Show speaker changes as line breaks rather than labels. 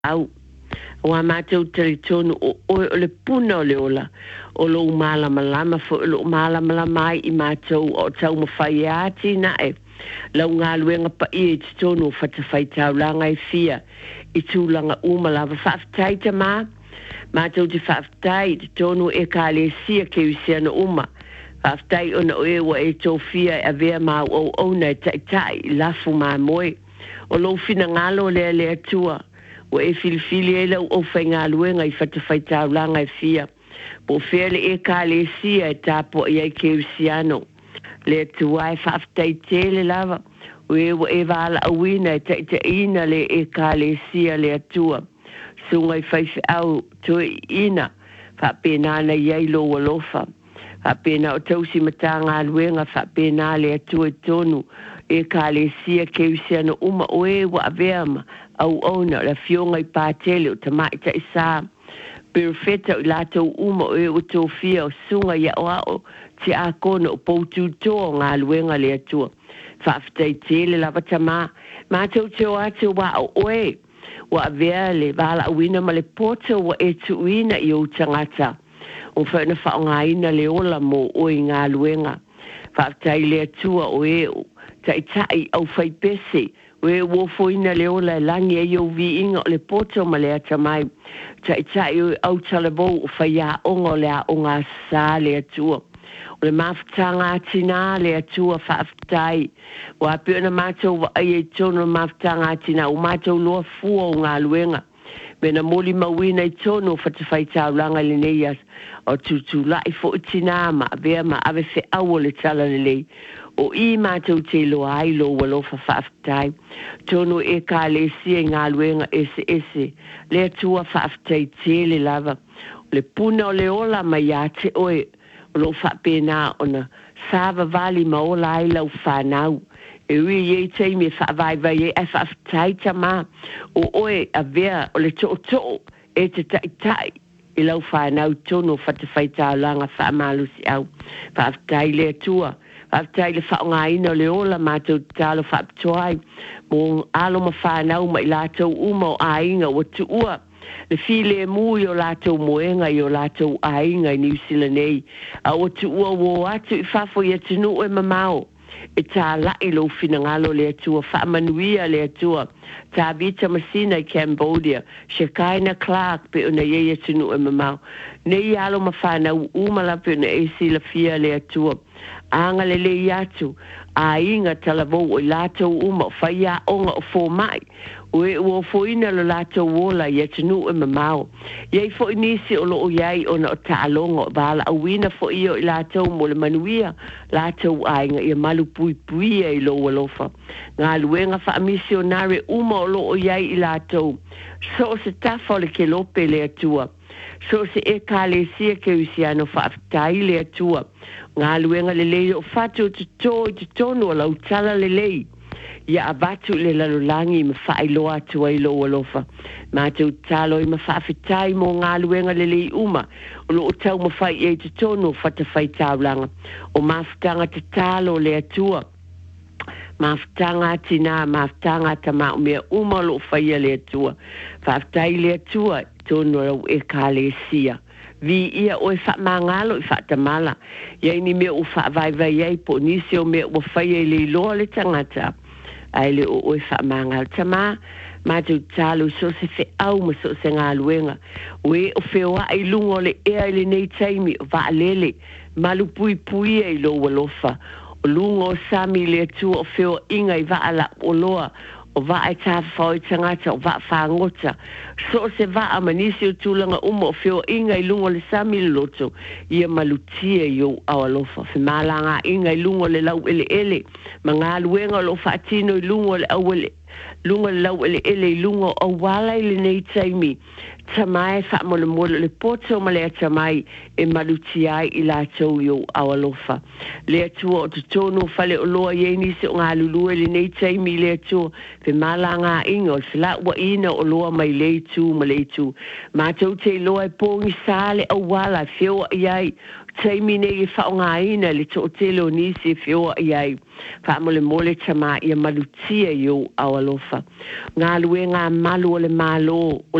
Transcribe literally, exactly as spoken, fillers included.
au wa mātou tari tonu o, o, o le puna o le ola o lo malama lama fo lo malama lama ai I mātou o tau mawhai ati na e lau ngā luenga pa I e tonu o whatawhai tau langa I fia I tūlanga umalawa whaftai ta mā mātou te whaftai te tonu e ka le sia ke usiana uma whaftai ona o e wa e tō fia e avea mau o ona e tai tai lafu mā moe o lo fina ngalo le le atua o e filifili e lau o whai ngā luenga I whatawhai tau langa I fia. Po whele e ka le sia e tāpo I ai ke usiano. Le atua e whaftai tele lava. O e wa e wala awina e te te ina le e ka le sia le atua. Sunga I whaifi au to ina. Whapena na iai lo walofa. Whapena o tausi mata ngā luenga whapena le atua tonu. E ka le sia ke usiano uma o e wa aveama. Au ona la fionga I pātele o tamai ta isa. Perfeta o lato uma o e o tō fia o sunga ia o ao te a kona o poutu tō ngā luenga le atua. Whaftai tele lava tamā. Mātou te o ate wa o oe. Wa avea le wala awina ma le pota wa e tuina I o tangata. O whaina whaonga ina le ola mo o I ngā luenga. Whaftai le atua o e o tai tai au whai pese. We wo foina le ola langi e yo vi inga o le poto ma le ata mai. Tai tai au talabo o whaia ongo le a onga sa le atua. O le mafutanga atina le atua whaaftai. Wa pio na mātou wa ai e tono mafutanga atina o mātou loa fua o ngā luenga. Mena moli mawina I tono whatawhai tau langa le neias. O tutu lai fo itina ma avea ma ave fe awo le tala le lei. O I mātou te loa ai lo walofa whaaftai. Tono e ka le sia ngā luenga ese ese. Le atua whaaftai tele lava. Le puna o le ola mai a te oe. Lo whapena ona. Sava vali ma ola ai lau whanau. E ui e teimi e whaavai vai e e whaaftai ta mā. O oe a vea o le to to e te tai tai. I lau whanau tono whatawhai tā langa whaamalusi au. Whaaftai le atua. Whaftai le whaonga ina le ola mātou tālo whaaptoai. Mō alo ma whanau mai lātou uma o ainga o tu ua. Le file e mui o lātou moenga I o lātou ainga I New Zealand nei. A o tu ua wo atu I whafo I atinu e mamao. E tā lai lo fina ngalo le atua. Whaamanuia le atua. Tā vita masina I Cambodia. Shekaina Clark pe una ye atinu e mamao. Nei alo ma whanau umala pe una e sila fia le atua. Anga le le atu a inga talavo o lato uma whaia onga o fō mai o e o fōina lo lato wola i atinu e mamao iei fo inisi o lo o iei ona o ta'alonga o bala a wina fo i o i lato mo le manuia lato a inga i malu pui pui e lo walofa ngā luenga wha misionare uma o lo o iei i lato so se tafo le ke lope le atua so se e ka le sia ke usiano wha aftai le atua ngā luenga le lei o whatu te tō I te tono o lau tala le lei. Ia avatu le lalulangi I ma whae loa atua I lo alofa. Mātou talo I ma whaafetai mo ngā luenga le lei uma. O lo o tau ma whae e te tono o whatawhai taulanga. O mawhitanga te talo le atua. Mawhitanga tina, mawhitanga tama o mea uma lo o whaia le atua. Whaafetai le atua tono rau e ka le sia. Vi ia o e wha mangalo I wha tamala. Iei ni mea o wha vai vai ei po nisi o mea o whai e le loa le tangata. Ai le o o e wha mangalo. Tama, mātou tālu so se whi au ma so se ngā luenga. O e o whewa ai lungo le ea le nei taimi o wha lele. Malu pui pui e lo walofa. O lungo o sami le atua o whewa inga I wha ala o loa. O va ai tā whai tangata o va whangota. So se va a manisi o tūlanga uma o whio inga I lungo le sami le loto. Ia malutia I o awalofa. Whimalanga inga I lungo le lau ele ele. Ma ngā luenga lo whaatino I lungo le awele. Lungo le lau ele ele I lungo o wala I le nei taimi. Tamai whaamole mole le poto ma le tamai e malutia I la tau yo awalofa. Le atua o te tono whale o loa ye nisi o ngā lulue le nei taimi le atua. Pe malanga inga o sila wa ina o loa mai le tu ma le tu. Mātou te loa e pōngi sāle au wala whio iai. taimine i whaongaina le to telo nisi fioa iai wha mole mole tama ia malutia iu awalofa. Ngā lue ngā malu o le malo